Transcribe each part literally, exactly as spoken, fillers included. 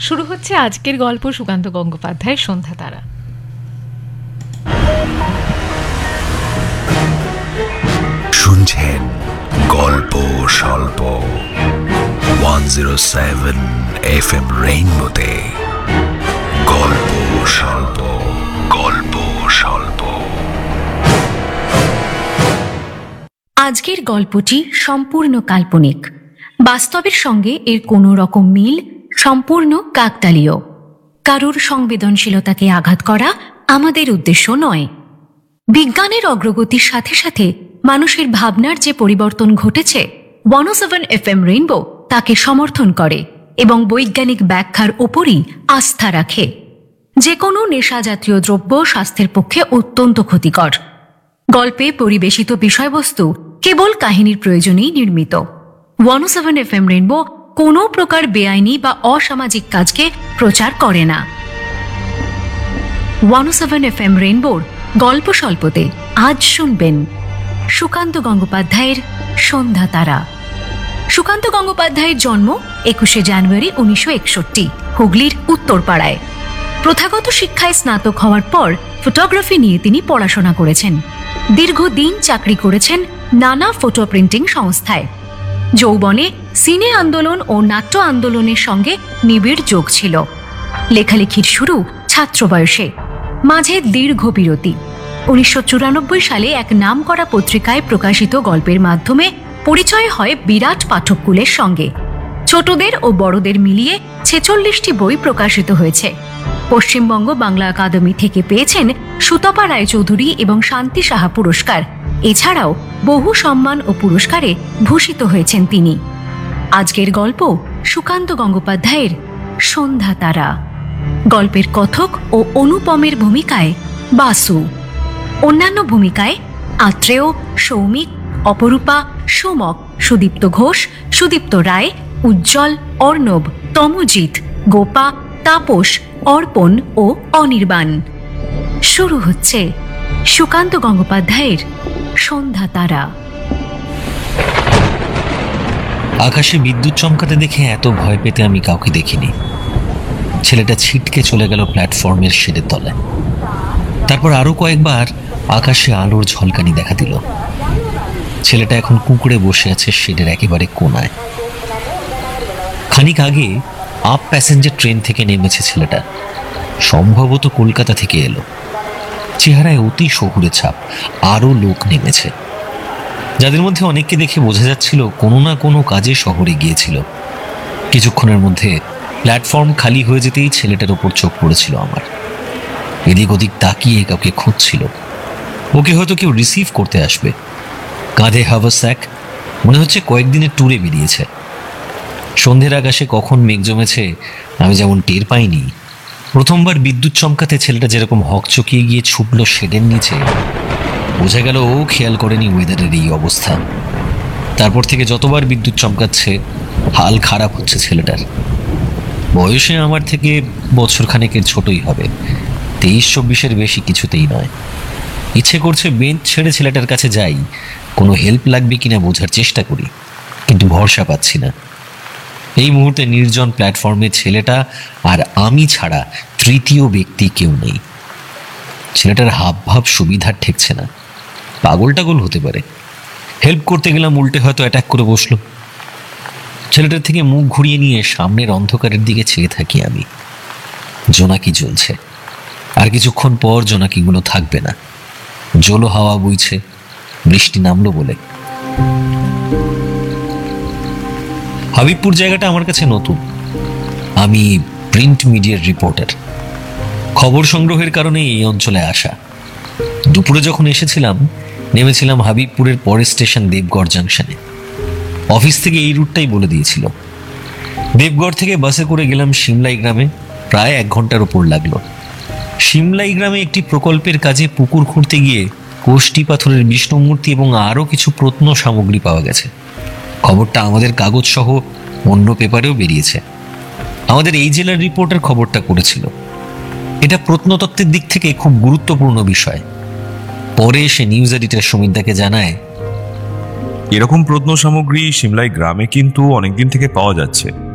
শুরু হচ্ছে আজকের গল্প সুকান্ত গঙ্গোপাধ্যায়ের সন্ধ্যা তারা। শুনছেন গল্প স্বল্প one zero seven F M রেইনবোতে। গল্প স্বল্প, গল্প স্বল্প। আজকের গল্পটি সম্পূর্ণ কাল্পনিক। বাস্তবের সঙ্গে এর কোনো রকম মিল সম্পূর্ণ কাকতালীয়। কারুর সংবেদনশীলতাকে আঘাত করা আমাদের উদ্দেশ্য নয়। বিজ্ঞানের অগ্রগতির সাথে সাথে মানুষের ভাবনার যে পরিবর্তন ঘটেছে, ওয়ান ও সেভেন এফ এম রেইনবো তাকে সমর্থন করে এবং বৈজ্ঞানিক ব্যাখ্যার ওপরই আস্থা রাখে। যে কোনো নেশাজাতীয় দ্রব্য স্বাস্থ্যের পক্ষে অত্যন্ত ক্ষতিকর। গল্পে পরিবেশিত বিষয়বস্তু কেবল কাহিনীর প্রয়োজনেই নির্মিত। ওয়ান ও সেভেন এফ এম রেইনবো কোনো প্রকার বেআইনি বা অসামাজিক কাজকে প্রচার করে না। ওয়ান ও সেভেন এফ এম রেইনবোর গল্প স্বল্পতে আজ শুনবেন সুকান্ত গঙ্গোপাধ্যায়ের সন্ধ্যা তারা। সুকান্ত গঙ্গোপাধ্যায়ের জন্ম একুশে জানুয়ারি উনিশশো একষট্টি হুগলির উত্তরপাড়ায়। প্রথাগত শিক্ষায় স্নাতক হওয়ার পর ফটোগ্রাফি নিয়ে তিনি পড়াশোনা করেছেন। দীর্ঘদিন চাকরি করেছেন নানা ফটো প্রিন্টিং সংস্থায়। যৌবনে সিনে আন্দোলন ও নাট্য আন্দোলনের সঙ্গে নিবিড় যোগ ছিল। লেখালেখির শুরু ছাত্র বয়সে, মাঝে দীর্ঘ বিরতি। উনিশশো চুরানব্বই সালে এক নামকরা পত্রিকায় প্রকাশিত গল্পের মাধ্যমে পরিচয় হয় বিরাট পাঠককুলের সঙ্গে। ছোটদের ও বড়দের মিলিয়ে ছেচল্লিশটি বই প্রকাশিত হয়েছে। পশ্চিমবঙ্গ বাংলা একাডেমি থেকে পেয়েছেন সুতপা রায়চৌধুরী এবং শান্তি সাহা পুরস্কার। এছাড়াও বহু সম্মান ও পুরস্কারে ভূষিত হয়েছেন তিনি। আজকের গল্প সুকান্ত গঙ্গোপাধ্যায়ের সন্ধ্যা তারা। গল্পের কথক ও অনুপমের ভূমিকায় বাসু, অন্যান্য ভূমিকায় আত্রেয়, সৌমিক, অপরূপা, সোমক, সুদীপ্ত ঘোষ, সুদীপ্ত রায়, উজ্জ্বল, অর্ণব, তমজিৎ, গোপা, তাপস, অর্পণ ও অনির্বাণ। শুরু হচ্ছে সুকান্ত গঙ্গোপাধ্যায়ের সন্ধ্যা তারা। আকাশে বিদ্যুৎ চমকাতে দেখে এত ভয় পেতে আমি কাউকে দেখিনি। ছেলেটা ছিটকে চলে গেল প্ল্যাটফর্মের শেডের তলায়। তারপর আরো কয়েকবার আকাশে আলোর ঝলকানি দেখা দিল। ছেলেটা এখন কুঁকড়ে বসে আছে শেডের একেবারে কোনায়। খানিক আগে আপ প্যাসেঞ্জার ট্রেন থেকে নেমেছে ছেলেটা। সম্ভবত কলকাতা থেকে এলো। চেহারায় অতি শহুরে ছাপ। আরো লোক নেমেছে, যাদের মধ্যে অনেককে দেখে বোঝা যাচ্ছিল কোনো না কোনো কাজে শহরে গিয়েছিল। কিছুক্ষণের মধ্যে প্ল্যাটফর্ম খালি হয়ে যেতেই ছেলেটার ওপর চোখ পড়েছিল আমার। এদিক ওদিক তাকিয়ে কাউকে খুঁজছিল। ওকে হয়তো কেউ রিসিভ করতে আসবে। কাঁধে হাভারস্যাক, মনে হচ্ছে কয়েকদিনের ট্যুরে বেরিয়েছে। সন্ধ্যের আকাশে কখন মেঘ জমেছে আমি যেমন টের পাইনি, প্রথমবার বিদ্যুৎ চমকাতে ছেলেটা যেরকম হকচকিয়ে গিয়ে ছুটল শেডের নিচে, বোঝা গেল ও খেয়াল করেনি ওয়েদারের এই অবস্থা। তারপর থেকে যতবার বিদ্যুৎ চমকাচ্ছে হাল খারাপ হচ্ছে ছেলেটার। বয়সে আমার থেকে বছর খানেকের ছোটই হবে, তেইশ চব্বিশের বেশি কিছুতেই নয়। ইচ্ছে করছে বেঞ্চ ছেড়ে ছেলেটার কাছে যাই, কোনো হেল্প লাগবে কিনা বোঝার চেষ্টা করি, কিন্তু ভরসা পাচ্ছি না। এই মুহূর্তে নির্জন প্ল্যাটফর্মে ছেলেটা আর আমি ছাড়া তৃতীয় ব্যক্তি কেউ নেই। ছেলেটার হাব ভাব সুবিধার ঠেকছে না। পাগল টাগল হতে পারে। হেল্প করতে গেলাম উল্টে হয়তো অ্যাটাক করে বসলো। ছেলেটার থেকে মুখ ঘুরিয়ে নিয়ে সামনের অন্ধকারের দিকে চেয়ে থাকি আমি। জোনাকি জ্বলছে। আর কিছুক্ষণ পর জোনাকিগুলো থাকবে না। জলো হাওয়া বইছে, বৃষ্টি নামলো বলে। হাবিবপুর জায়গাটা আমার কাছে নতুন। আমি প্রিন্ট মিডিয়ার রিপোর্টার। খবর সংগ্রহের কারণে এই অঞ্চলে আসা। দুপুরে যখন এসেছিলাম নেমেছিলাম হাবিবপুরের পরের স্টেশন দেবগড় জাংশনে। অফিস থেকে এই রুটটাই বলে দিয়েছিল। দেবগড় থেকে বাসে করে গেলাম সিমলাই গ্রামে। প্রায় এক ঘন্টার ওপর লাগলো। সিমলাই গ্রামে একটি প্রকল্পের কাজে পুকুর খুঁড়তে গিয়ে কোষ্টি পাথরের বিষ্ণু মূর্তি এবং আরও কিছু প্রত্ন সামগ্রী পাওয়া গেছে। খবরটা আমাদের কাগজ সহ অন্য পেপারেও বেরিয়েছে। আমাদের এই জেলার রিপোর্টার খবরটা করেছিল। এটা প্রত্নতত্ত্বের দিক থেকে খুব গুরুত্বপূর্ণ বিষয়। পরে সে নিউজ এডিটর সুমিতদাকে জানায়, এরকম প্রত্ন সামগ্রী সিমলাই গ্রামে কিন্তু অনেকদিন থেকে পাওয়া যাচ্ছে।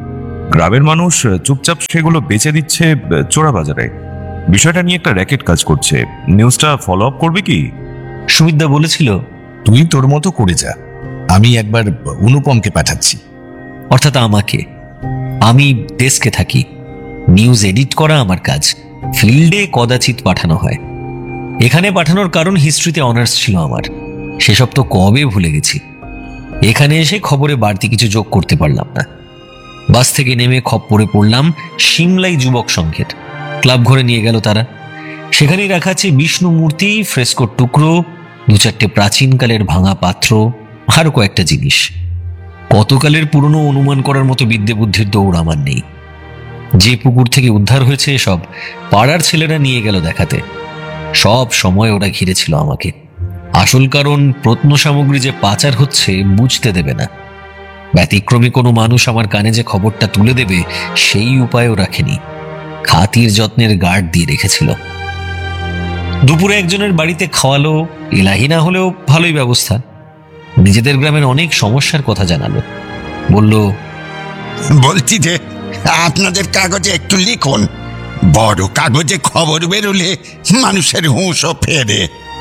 গ্রামের মানুষ চুপচাপ সেগুলো বেচে দিচ্ছে চোরা বাজারে। বিষয়টা নিয়ে একটা র্যাকেট কাজ করছে, নিউজটা ফলো আপ করবে কি? সুমিতদা বলেছিল, তুই তোর মতো করে যা, আমি একবার অনুপমকে পাঠাচ্ছি। অর্থাৎ আমাকে। আমি ডেস্কে থাকি, নিউজ এডিট করা আমার কাজ, ফিল্ডে কদাচিৎ পাঠানো হয়। এখানে পাঠানোর কারণ হিস্ট্রিতে অনার্স ছিল আমার, সেসব তো কবে ভুলে গেছি। এখানে এসে খবরে বাড়তি কিছু যোগ করতে পারলাম না। বাস থেকে নেমে খপ্পরে পড়লাম সিমলাই যুবক সংঘের। ক্লাব ঘরে নিয়ে গেল তারা। সেখানেই রাখা আছে বিষ্ণু মূর্তি, ফ্রেস্কোর টুকরো, দু চারটে প্রাচীনকালের ভাঙা পাত্র, আরো কয়েকটা জিনিস। কতকালের পুরনো অনুমান করার মতো বিদ্যে বুদ্ধির দৌড় আমার নেই। যে পুকুর থেকে উদ্ধার হয়েছে এসব পাড়ার ছেলেরা নিয়ে গেল দেখাতে। সব সময় ওরা ঘিরেছিল আমাকে। আসল কারণ, প্রত্ন সামগ্রী যে পাচার হচ্ছে বুঝতে দেবে না। ব্যতিক্রমী কোনো মানুষ আমার কানে যে খবরটা তুলে দেবে সেই উপায়ও রাখেনি, খাতির যত্নের গার্ড দিয়ে রেখেছিল। দুপুরে একজনের বাড়িতে খাওয়ালো, এলাহি না হলেও ভালোই ব্যবস্থা। নিজেদের গ্রামের অনেক সমস্যার কথা জানালো। বলল, বলছি যে আপনাদের কাগজে একটু লিখুন, বড় কাগজে খবর বেরোলে মানুষের হুঁশও ফেরে।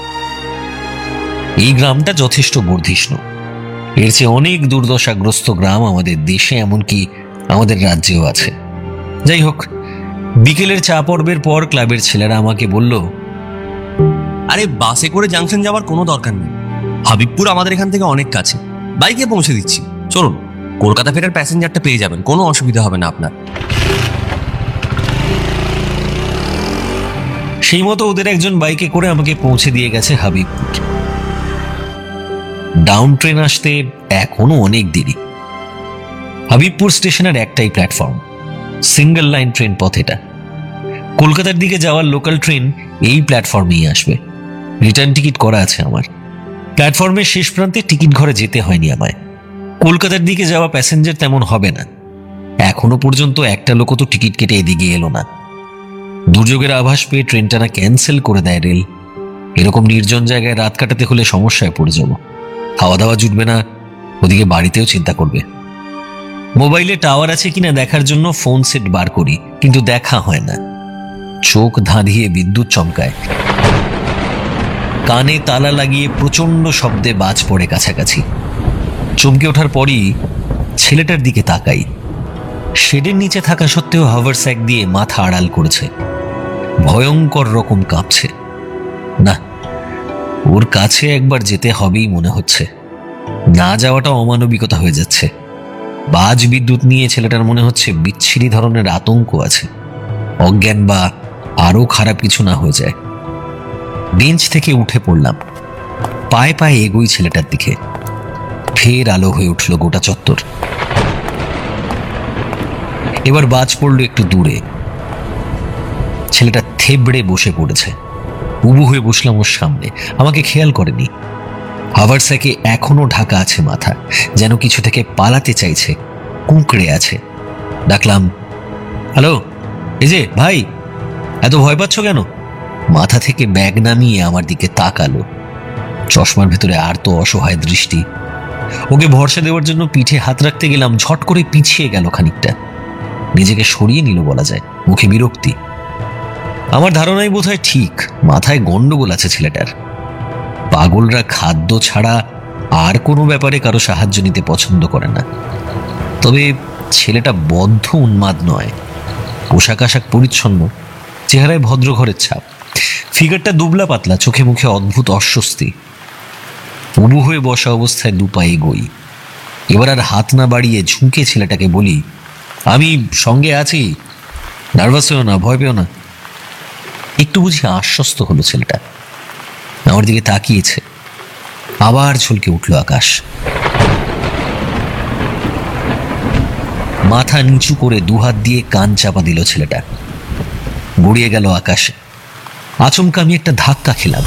এই গ্রামটা যথেষ্ট বর্ধিষ্ণু। এর চেয়ে অনেক দুর্দশাগ্রস্ত গ্রাম আমাদের দেশে, এমনকি আমাদের রাজ্যেও আছে। যাই হোক, বিকেলের চা পর্বের পর ক্লাবের ছেলেরা আমাকে বলল, আরে বাসে করে জাংশন যাওয়ার কোনো দরকার নেই, হাবিবপুর আমাদের এখান থেকে অনেক কাছে, বাইকে পৌঁছে দিচ্ছি, চলুন। কলকাতা ফেরার প্যাসেঞ্জারটা পেয়ে যাবেন, কোনো অসুবিধা হবে না আপনার। সেই মতো ওদের একজন বাইকে করে আমাকে পৌঁছে দিয়ে গেছে হাবিবপুর। ডাউন ট্রেন আসতে এখনো অনেক দেরি। হাবিবপুর স্টেশনের একটাই প্ল্যাটফর্ম, সিঙ্গেল লাইন ট্রেন পথ এটা। কলকাতার দিকে যাওয়ার লোকাল ট্রেন এই প্ল্যাটফর্মেই আসবে। রিটার্ন টিকিট করা আছে আমার। প্ল্যাটফর্মের শেষ প্রান্তে টিকিট ঘরে যেতে হয়নি আমায়। কলকাতার দিকে যাওয়া প্যাসেঞ্জার তেমন হবে না। এখনো পর্যন্ত একটা লোকও তো টিকিট কেটে এদিকে এলো না। দুর্যোগের আভাস পেয়ে ট্রেনটা না ক্যান্সেল করে দেয় রেল। এরকম নির্জন জায়গায় রাত কাটাতে হলে সমস্যায় পড়ে যাব। খাওয়া দাওয়া জুটবে না, ওদিকে বাড়িতেও চিন্তা করবে। মোবাইলে টাওয়ার আছে কিনা দেখার জন্য ফোন সেট বার করি, কিন্তু দেখা হয় না। চোখ ধাঁধিয়ে বিদ্যুৎ চমকায়, কানে তালা লাগিয়ে প্রচন্ড শব্দে বাজ পড়ে কাছাকাছি। চমকে ওঠার পরই ছেলেটার দিকে তাকাই। শেডের নিচে থাকা সত্ত্বেও হাভার স্যাক দিয়ে মাথা আড়াল করেছে, ভয়ঙ্কর রকম কাঁপছে। না, ওর কাছে একবার যেতে হবেই মনে হচ্ছে। না যাওয়াটা অমানবিকতা হয়ে যাচ্ছে। বাজ বিদ্যুৎ নিয়ে ছেলেটার মনে হচ্ছে বিচ্ছিরি ধরনের আতঙ্ক আছে, অজ্ঞান বা আরো খারাপ কিছু না হয়ে যায়। বেঞ্চ থেকে উঠে পড়লাম, পায়ে পায়ে এগোই ছেলেটার দিকে। ফের আলো হয়ে উঠল গোটা চত্বর। এবার বাজ পড়ল একটু দূরে। ছেলেটা থেবড়ে বসে পড়েছে। উবু হয়ে বসলাম ওর সামনে, আমাকে খেয়াল করেনি। হাভার স্যাকে এখনো ঢাকা আছে মাথা, যেন কিছু থেকে পালাতে চাইছে, কুঁকড়ে আছে। ডাকলাম, হ্যালো, এই যে ভাই, এত ভয় পাচ্ছ কেন? মাথা থেকে ব্যাগ নামিয়ে আমার দিকে তাকালো। চশমার ভেতরে আর তো অসহায় দৃষ্টি। ওকে ভরসা দেওয়ার জন্য পিঠে হাত রাখতে গেলাম, ঝট করে পিছিয়ে গেল খানিকটা। নিজেকে সরিয়ে নিল বলা যায়, মুখে বিরক্তি। আমার ধারণাই বোধহয় ঠিক, মাথায় গন্ডগোল আছে ছেলেটার। পাগলরা খাদ্য ছাড়া আর কোনো ব্যাপারে কারো সাহায্য নিতে পছন্দ করে না। তবে ছেলেটা বদ্ধ উন্মাদ নয়। পোশাক আশাক পরিচ্ছন্ন, চেহারায় ভদ্র ঘরের ছাপ। ফিগারটা দুবলা পাতলা, চোখে মুখে অদ্ভুত অস্বস্তি। উবু হয়ে বসা অবস্থায় দু পায়ে এগোই। এবার আর হাত না বাড়িয়ে ঝুঁকে ছেলেটাকে বলি, আমি সঙ্গে আছি, নার্ভাস হয়েও না, ভয় পেও না। একটু বুঝি আশ্বস্ত হলো ছেলেটা। আমার দিকে তাকিয়েছে। আবার ঝলকে উঠল আকাশ। মাথা নিচু করে দুহাত দিয়ে কান চাপা দিল ছেলেটা। গড়িয়ে গেল আকাশে। আচমকা আমি একটা ধাক্কা খেলাম।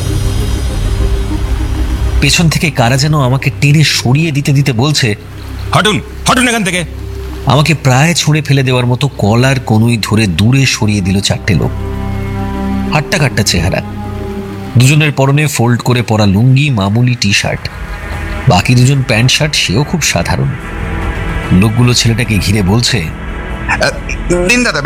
পেছন থেকে কারা যেন আমাকে টেনে সরিয়ে দিতে দিতে বলছে, হাঁটুন হাঁটুন এখান থেকে। আমাকে প্রায় ছুঁড়ে ফেলে দেওয়ার মতো কলার কনুই ধরে দূরে সরিয়ে দিল চারটে লোক। হাট্টা কাট্টা চেহারা, দুজনের পরনে ফোল্ড করে পরা লুঙ্গি, মামুলি টি শার্ট। বাকি দুজন প্যান্ট শার্ট, সেও খুব সাধারণ। লোকগুলো ছেলেটাকে ঘিরে বলছে, দিন দাদা